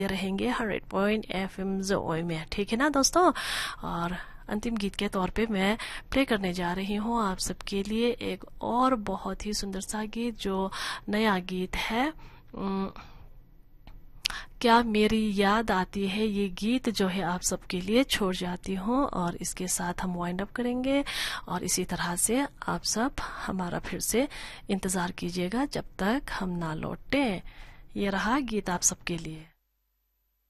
रहेंगे 100.FM जोए में, ठीक है ना दोस्तों। और अंतिम गीत के तौर पे मैं प्ले करने जा रही हूँ आप सबके लिए एक और बहुत ही सुंदर सा गीत, जो नया गीत है क्या मेरी याद आती है। ये गीत जो है आप सबके लिए छोड़ जाती हूँ, और इसके साथ हम वाइंड अप करेंगे। और इसी तरह से आप सब हमारा फिर से इंतजार कीजिएगा जब तक हम ना लौटें। ये रहा गीत आप सबके लिए।